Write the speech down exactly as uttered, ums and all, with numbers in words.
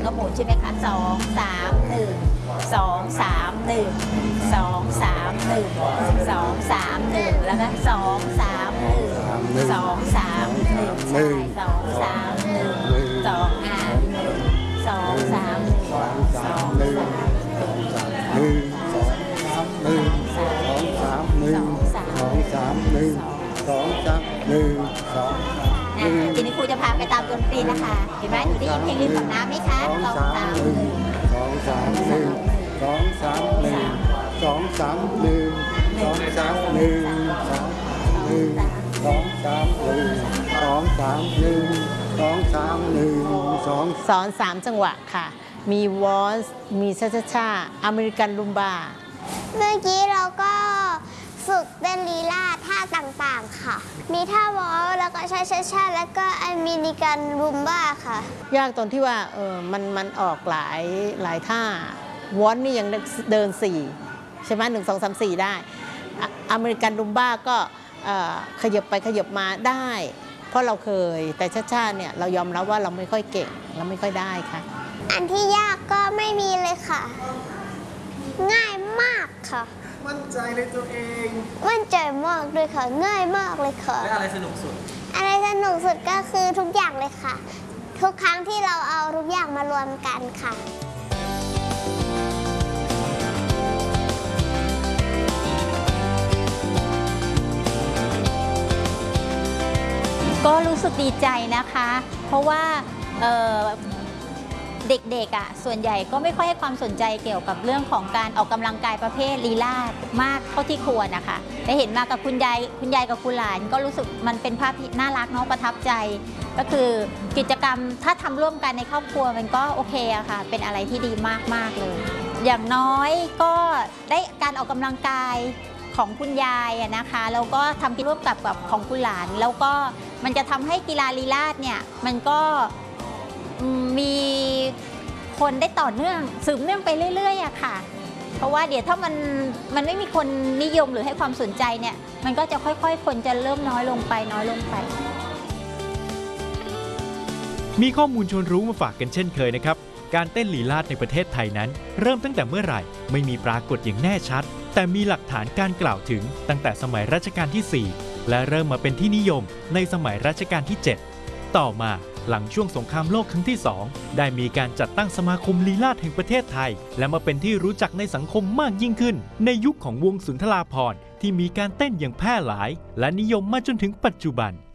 ก็หมุนใช่ไหมคะสองสามหนึ่งสองสามหนึ่งสองสามหนึ่งสองสามหนึ่งแล้วก็สองสามหนึ่งสองสามหนึ่งใช่สองสามหนึ่งสองอ่าสองสามหนึ่งสองหนึ่งหนึ่งสองหนึ่งสองสามหนึ่งสองสามหนึ่งสองสามหนึ่งสองทีนี้ครูจะพาไปตามดนตรีนะคะเห็นไหมหนูได้ยินเพลงริมฝั่งน้ำไหมคะสองสามหนึ่งสองสามหนึ่งสองสามหนึ่งสองสามหนึ่งสองสามหนึ่งสองหนึ่งสองสามหนึ่งสองสามหนึ่งสองสามหนึ่งสองสอนสามจังหวะค่ะมีวอลซ์มีชาชาชาอเมริกันลุมบาเมื่อกี้เราก็ฝึกเต้นลีลาท่าต่างๆค่ะมีท่าวอลแล้วก็ชาชาชาแล้วก็อเมริกันลุมบ้าค่ะยากตรงที่ว่าเออมันมันออกหลายหลายท่าวอลนี่ยังเดินสี่ใช่ไหมหนึ่งสองสามสี่ได้อเมริกันลุมบ้าก็ขยับไปขยับมาได้ เพราะเราเคยแต่ชาชาเนี่ยเรายอมรับว่าเราไม่ค่อยเก่งเราไม่ค่อยได้ค่ะอันที่ยากก็ไม่มีเลยค่ะ ง่ายมากค่ะมั่นใจในตัวเองมั่นใจมากเลยค่ะง่ายมากเลยค่ะและอะไรสนุกสุดอะไรสนุกสุดก็คือทุกอย่างเลยค่ะทุกครั้งที่เราเอาทุกอย่างมารวมกันค่ะก็รู้สึกดีใจนะคะเพราะว่าเเด็กๆอ่ะส่วนใหญ่ก็ไม่ค่อยให้ความสนใจเกี่ยวกับเรื่องของการออกกำลังกายประเภทลีลาศมากเท่าที่ควรนะคะได้เห็นมากับคุณยายคุณยายกับคุณหลานก็รู้สึกมันเป็นภาพที่น่ารักเนาะประทับใจก็คือกิจกรรมถ้าทำร่วมกันในครอบครัวมันก็โอเคอะค่ะเป็นอะไรที่ดีมากๆเลยอย่างน้อยก็ได้การออกกำลังกายของคุณยายนะคะแล้วก็ทำกิจร่วมกับกับของคุณหลานแล้วก็มันจะทำให้กีฬาลีลาศเนี่ยมันก็มีคนได้ต่อเนื่องสืบเนื่องไปเรื่อยๆอะค่ะเพราะว่าเดี๋ยวถ้ามันมันไม่มีคนนิยมหรือให้ความสนใจเนี่ยมันก็จะค่อยๆคนจะเริ่มน้อยลงไปน้อยลงไปมีข้อมูลชวนรู้มาฝากกันเช่นเคยนะครับการเต้นลีลาศในประเทศไทยนั้นเริ่มตั้งแต่เมื่อไหร่ไม่มีปรากฏอย่างแน่ชัดแต่มีหลักฐานการกล่าวถึงตั้งแต่สมัยรัชกาลที่สี่และเริ่มมาเป็นที่นิยมในสมัยรัชกาลที่เจ็ดต่อมาหลังช่วงสงครามโลกครั้งที่สองได้มีการจัดตั้งสมาคมลีลาศแห่งประเทศไทยและมาเป็นที่รู้จักในสังคมมากยิ่งขึ้นในยุคของวงสุนทราภรณ์ที่มีการเต้นอย่างแพร่หลายและนิยมมาจนถึงปัจจุบัน